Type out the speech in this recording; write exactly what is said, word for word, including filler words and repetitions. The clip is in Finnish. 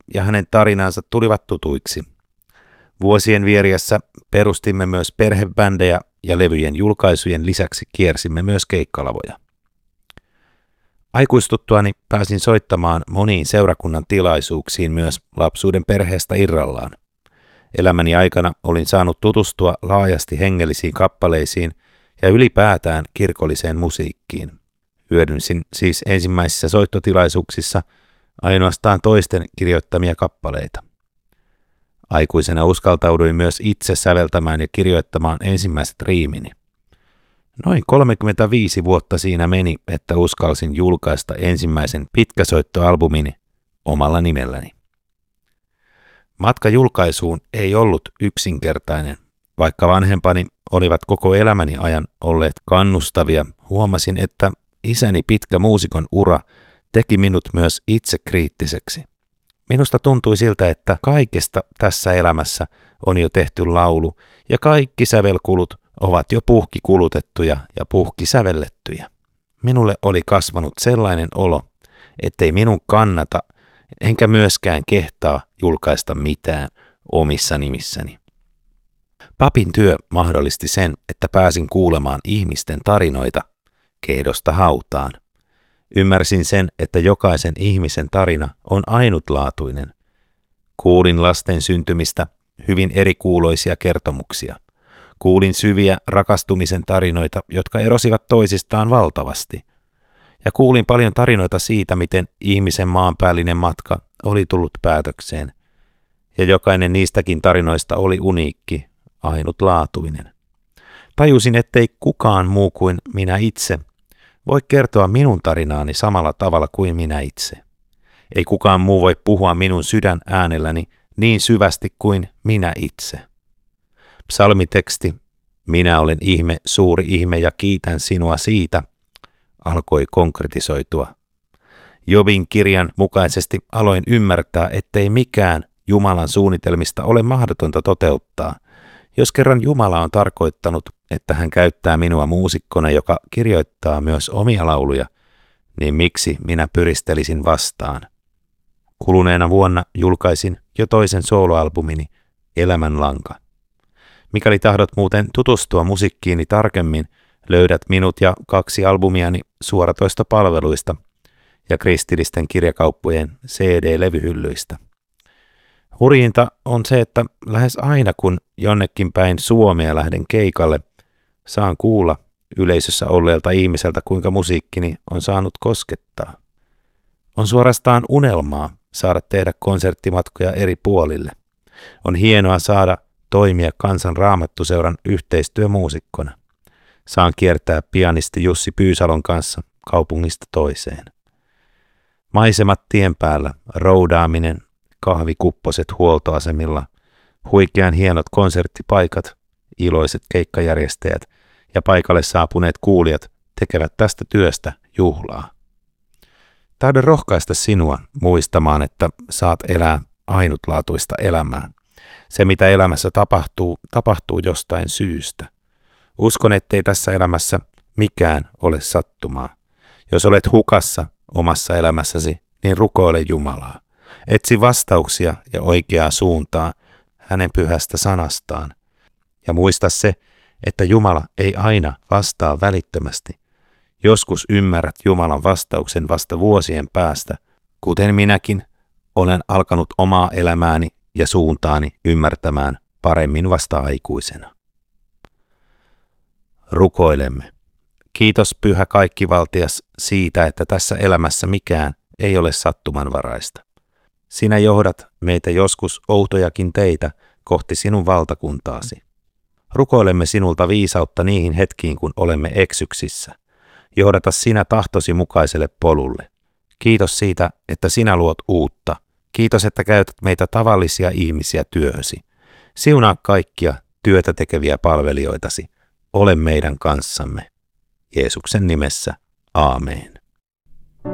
ja hänen tarinansa tulivat tutuiksi. Vuosien vieriessä perustimme myös perhebändejä ja levyjen julkaisujen lisäksi kiersimme myös keikkalavoja. Aikuistuttuani pääsin soittamaan moniin seurakunnan tilaisuuksiin myös lapsuuden perheestä irrallaan. Elämäni aikana olin saanut tutustua laajasti hengellisiin kappaleisiin ja ylipäätään kirkolliseen musiikkiin. Hyödynsin siis ensimmäisissä soittotilaisuuksissa ainoastaan toisten kirjoittamia kappaleita. Aikuisena uskaltauduin myös itse säveltämään ja kirjoittamaan ensimmäiset riimini. Noin kolmekymmentäviisi vuotta siinä meni, että uskalsin julkaista ensimmäisen pitkäsoittoalbumini omalla nimelläni. Matka julkaisuun ei ollut yksinkertainen. Vaikka vanhempani olivat koko elämäni ajan olleet kannustavia, huomasin, että isäni pitkä muusikon ura teki minut myös itsekriittiseksi. Minusta tuntui siltä, että kaikesta tässä elämässä on jo tehty laulu ja kaikki sävelkulut ovat jo puhkikulutettuja ja puhkisävellettyjä. Minulle oli kasvanut sellainen olo, ettei minun kannata enkä myöskään kehtaa julkaista mitään omissa nimissäni. Papin työ mahdollisti sen, että pääsin kuulemaan ihmisten tarinoita kehdosta hautaan. Ymmärsin sen, että jokaisen ihmisen tarina on ainutlaatuinen. Kuulin lasten syntymistä hyvin erikuuloisia kertomuksia. Kuulin syviä rakastumisen tarinoita, jotka erosivat toisistaan valtavasti. Ja kuulin paljon tarinoita siitä, miten ihmisen maanpäällinen matka oli tullut päätökseen. Ja jokainen niistäkin tarinoista oli uniikki, ainutlaatuinen. Tajusin, ettei kukaan muu kuin minä itse voi kertoa minun tarinaani samalla tavalla kuin minä itse. Ei kukaan muu voi puhua minun sydän äänelläni niin syvästi kuin minä itse. Psalmiteksti, minä olen ihme, suuri ihme ja kiitän sinua siitä, alkoi konkretisoitua. Jobin kirjan mukaisesti aloin ymmärtää, ettei mikään Jumalan suunnitelmista ole mahdotonta toteuttaa. Jos kerran Jumala on tarkoittanut, että hän käyttää minua muusikkona, joka kirjoittaa myös omia lauluja, niin miksi minä pyristelisin vastaan? Kuluneena vuonna julkaisin jo toisen soloalbumini Elämänlanka. Mikäli tahdot muuten tutustua musiikkiini tarkemmin, löydät minut ja kaksi albumiani suoratoistopalveluista ja kristillisten kirjakauppojen C D-levyhyllyistä. Hurjinta on se, että lähes aina kun jonnekin päin Suomea lähden keikalle, saan kuulla yleisössä olleelta ihmiseltä, kuinka musiikkini on saanut koskettaa. On suorastaan unelmaa saada tehdä konserttimatkoja eri puolille. On hienoa saada toimia Kansan Raamattuseuran yhteistyömuusikkona. Saan kiertää pianisti Jussi Pyysalon kanssa kaupungista toiseen. Maisemat tien päällä, roudaaminen, kahvikupposet huoltoasemilla, huikean hienot konserttipaikat, iloiset keikkajärjestäjät ja paikalle saapuneet kuulijat tekevät tästä työstä juhlaa. Tahdon rohkaista sinua muistamaan, että saat elää ainutlaatuista elämää. Se, mitä elämässä tapahtuu, tapahtuu jostain syystä. Uskon, ettei tässä elämässä mikään ole sattumaa. Jos olet hukassa omassa elämässäsi, niin rukoile Jumalaa. Etsi vastauksia ja oikeaa suuntaa hänen pyhästä sanastaan. Ja muista se, että Jumala ei aina vastaa välittömästi. Joskus ymmärrät Jumalan vastauksen vasta vuosien päästä, kuten minäkin olen alkanut omaa elämääni ja suuntaani ymmärtämään paremmin vasta aikuisena. Rukoilemme. Kiitos Pyhä Kaikkivaltias siitä, että tässä elämässä mikään ei ole sattumanvaraista. Sinä johdat meitä joskus outojakin teitä kohti sinun valtakuntaasi. Rukoilemme sinulta viisautta niihin hetkiin, kun olemme eksyksissä. Johdata sinä tahtosi mukaiselle polulle. Kiitos siitä, että sinä luot uutta. Kiitos, että käytät meitä tavallisia ihmisiä työhösi. Siunaa kaikkia työtä tekeviä palvelijoitasi. Ole meidän kanssamme. Jeesuksen nimessä. Aamen.